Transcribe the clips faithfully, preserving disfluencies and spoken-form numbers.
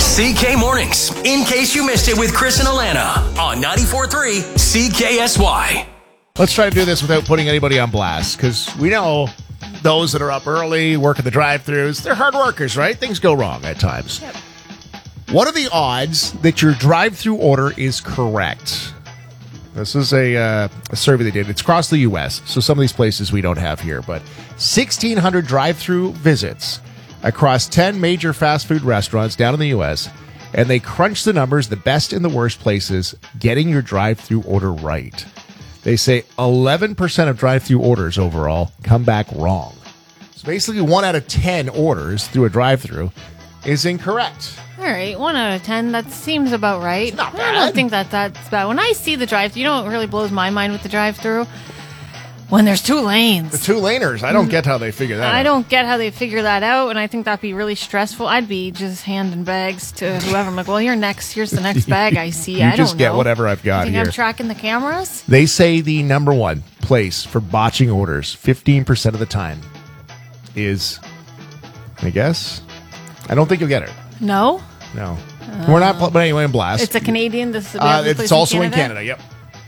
C K Mornings, in case you missed it with Chris and Alana on ninety-four point three C K S Y. Let's try to do this without putting anybody on blast, because we know those that are up early, work at the drive-thrus, they're hard workers, right? Things go wrong at times. Yep. What are the odds that your drive-thru order is correct? This is a, uh, a survey they did. It's across the U S, so some of these places we don't have here, but sixteen hundred drive-thru visits across ten major fast food restaurants down in the U S, and they crunched the numbers, the best and the worst places, getting your drive-thru order right. They say eleven percent of drive-thru orders overall come back wrong. So basically one out of ten orders through a drive-thru is incorrect. All right, one out of ten. That seems about right. Not I bad. don't think that that's bad. When I see the drive, you know what really blows my mind with the drive-through? When there's two lanes. The two laners, I don't get how they figure that out. I don't get how they figure that out, and I think that'd be really stressful. I'd be just handing bags to whoever. I'm like, well, you're next. Here's the next bag I see. You I don't just get know. whatever I've got you think here. I'm tracking the cameras? They say the number one place for botching orders, fifteen percent of the time, is, I guess, I don't think you'll get it. No. No. Uh, We're not, but anyway, in blast. It's a Canadian. This is uh, It's also in Canada, yep.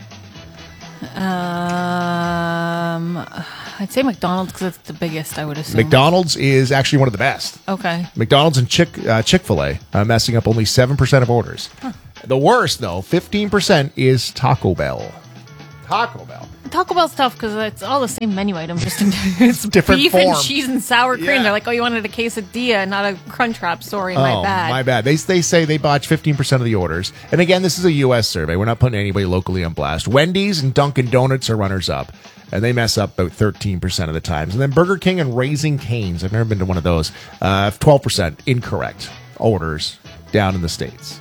Um, I'd say McDonald's because it's the biggest, I would assume. McDonald's is actually one of the best. Okay. McDonald's and Chick uh, Chick-fil-A uh, messing up only seven percent of orders. Huh. The worst, though, fifteen percent is Taco Bell. Taco Bell. Taco Bell's tough because it's all the same menu item, just in it's different beef form. and cheese and sour cream. Yeah. They're like, oh, you wanted a quesadilla, not a Crunchwrap. Sorry, my oh, bad. my bad. They, they say they botch fifteen percent of the orders. And again, this is a U S survey. We're not putting anybody locally on blast. Wendy's and Dunkin' Donuts are runners-up, and they mess up about thirteen percent of the times. And then Burger King and Raising Cane's, I've never been to one of those, uh, twelve percent incorrect orders down in the States.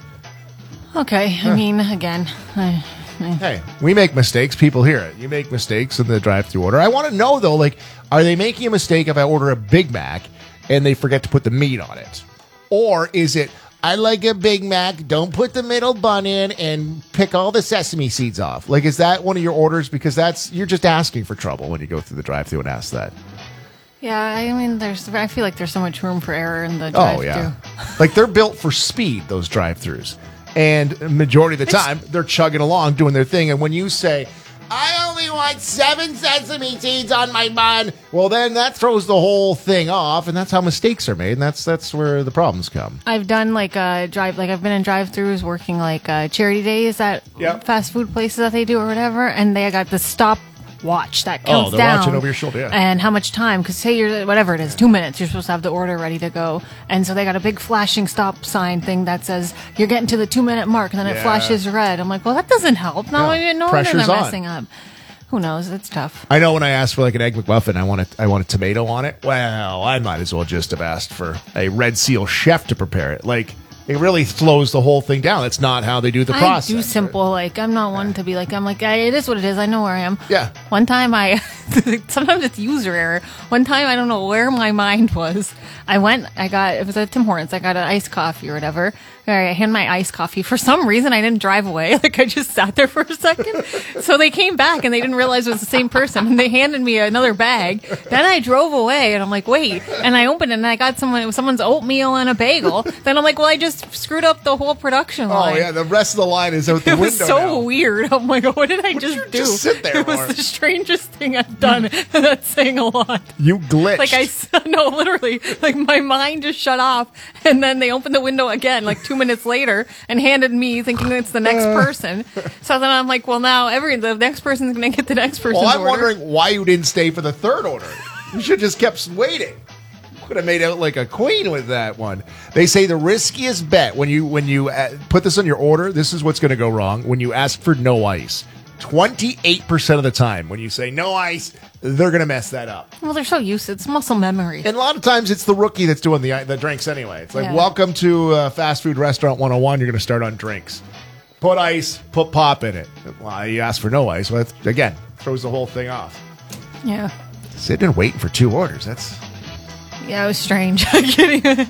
Okay, I mean, again, I, I, Hey, we make mistakes. People hear it. You make mistakes in the drive-thru order. I want to know, though, like, are they making a mistake if I order a Big Mac and they forget to put the meat on it? Or is it, I like a Big Mac, don't put the middle bun in and pick all the sesame seeds off? Like, is that one of your orders? Because that's, you're just asking for trouble when you go through the drive-thru and ask that. yeah, I mean, there's. I feel like there's so much room for error in the drive-thru. Oh, yeah. Like, they're built for speed, those drive-thrus. And majority of the time, they're chugging along, doing their thing. And when you say, I only want seven sesame seeds on my bun, well, then that throws the whole thing off. And that's how mistakes are made. And that's that's where the problems come. I've done like a drive, like I've been in drive-thrus working like uh, charity days at Yep. fast food places that they do or whatever, and they got the stop watch that counts Oh, they're down watching over your shoulder, yeah. and how much time, because say you're whatever it is, two minutes, you're supposed to have the order ready to go, and so they got a big flashing stop sign thing that says you're getting to the two minute mark, and then it Yeah. flashes red. I'm like, well, that doesn't help. No, No. I didn't know Pressure's they're on. messing up. Who knows? It's tough. I know when I asked for like an Egg McMuffin, I want a, I want a tomato on it. Well, I might as well just have asked for a Red Seal chef to prepare it. Like, it really slows the whole thing down. That's not how they do the process. I do simple. Like, I'm not one to be like, I'm like, hey, it is what it is. I know where I am. Yeah. One time I, sometimes it's user error. One time, I don't know where my mind was. I went, I got, it was at Tim Hortons. I got an iced coffee or whatever. I had my iced coffee. For some reason, I didn't drive away. Like, I just sat there for a second. So they came back and they didn't realize it was the same person. And they handed me another bag. Then I drove away and I'm like, wait. And I opened it and I got someone, someone's oatmeal and a bagel. Then I'm like, well, I just screwed up the whole production line. Oh, yeah. The rest of the line is out the It window was so now. weird. I'm like, what did I just you do? just sit there It was for? the strangest thing I've done. And that's saying a lot. You glitched. Like I s- no, literally, like my mind just shut off, and then they opened the window again, like two minutes later, and handed me, thinking it's the next person. So then I'm like, well, now every the next person's gonna get the next person's Well, I'm order. wondering why you didn't stay for the third order. You should have just kept waiting. Could have made out like a queen with that one. They say the riskiest bet when you when you uh, put this on your order, this is what's going to go wrong. When you ask for no ice, twenty-eight percent of the time when you say no ice, they're going to mess that up. Well, they're so used to it. It's muscle memory. And a lot of times it's the rookie that's doing the the drinks anyway. It's like, Yeah. welcome to uh, Fast Food Restaurant one oh one. You're going to start on drinks. Put ice, put pop in it. Well, you ask for no ice. Well, that's, again, throws the whole thing off. Yeah. Sitting and waiting for two orders. That's... Yeah, it was strange. I can't even.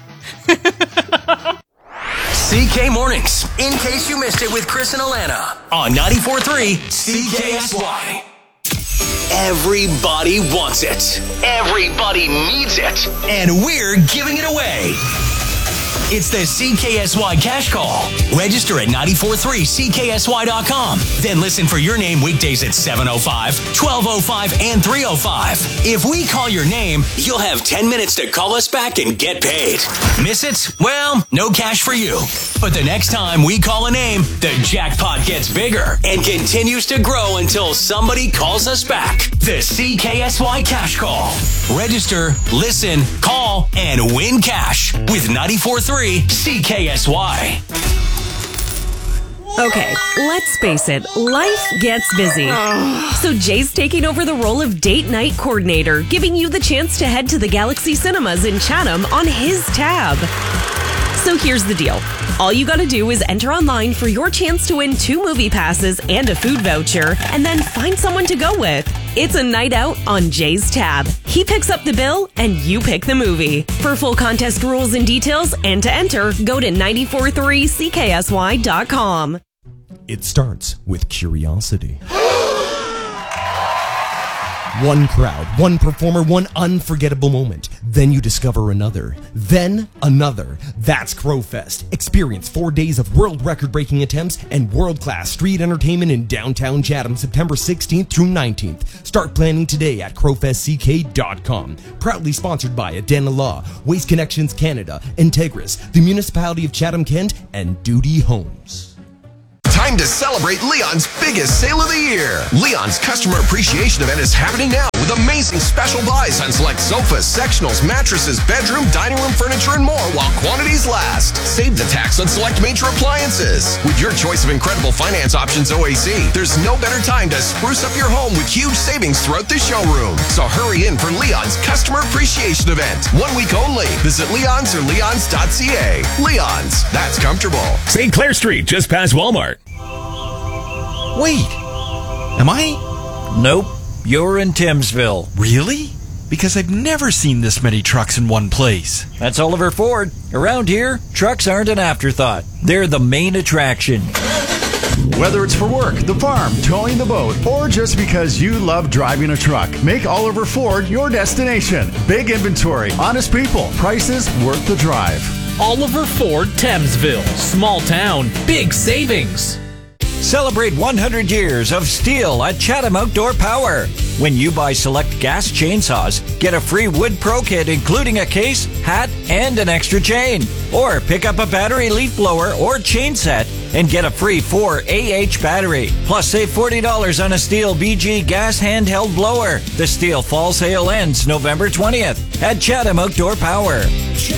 C K Mornings, in case you missed it with Chris and Alana on ninety-four point three C K S Y. Everybody wants it. Everybody needs it. And we're giving it away. It's the C K S Y Cash Call. Register at nine four three C K S Y dot com. Then listen for your name weekdays at seven oh five, twelve oh five, and three oh five. If we call your name, you'll have ten minutes to call us back and get paid. Miss it? Well, no cash for you. But the next time we call a name, the jackpot gets bigger and continues to grow until somebody calls us back. The C K S Y Cash Call. Register, listen, call, and win cash with ninety-four point three C K S Y. Okay, let's face it, life gets busy. So Jay's taking over the role of date night coordinator, giving you the chance to head to the Galaxy Cinemas in Chatham on his tab. So here's the deal. All you gotta do is enter online for your chance to win two movie passes and a food voucher, and then find someone to go with. It's a night out on Jay's tab. He picks up the bill, and you pick the movie. For full contest rules and details, and to enter, go to nine four three C K S Y dot com. It starts with curiosity. One crowd, one performer, one unforgettable moment. Then you discover another. Then another. That's Crowfest. Experience four days of world record-breaking attempts and world-class street entertainment in downtown Chatham, September sixteenth through nineteenth. Start planning today at crowfest c k dot com. Proudly sponsored by Adena Law, Waste Connections Canada, Integris, the Municipality of Chatham-Kent, and Duty Homes. Time to celebrate Leon's biggest sale of the year. Leon's Customer Appreciation Event is happening now with amazing special buys on select sofas, sectionals, mattresses, bedroom, dining room furniture, and more while quantities last. Save the tax on select major appliances. With your choice of incredible finance options O A C, there's no better time to spruce up your home with huge savings throughout the showroom. So hurry in for Leon's Customer Appreciation Event. One week only. Visit Leon's or leons dot c a. Leon's, that's comfortable. Saint Clair Street, just past Walmart. Wait, am I? Nope, you're in Timsville. Really? Because I've never seen this many trucks in one place. That's Oliver Ford. Around here, trucks aren't an afterthought. They're the main attraction. Whether it's for work, the farm, towing the boat, or just because you love driving a truck, make Oliver Ford your destination. Big inventory, honest people, prices worth the drive. Oliver Ford, Thamesville. Small town, big savings. Celebrate one hundred years of steel at Chatham Outdoor Power. When you buy select gas chainsaws, get a free Wood Pro kit including a case, hat, and an extra chain. Or pick up a battery leaf blower or chain set and get a free four A H battery. Plus save forty dollars on a Stihl B G gas handheld blower. The Stihl fall sale ends November twentieth at Chatham Outdoor Power.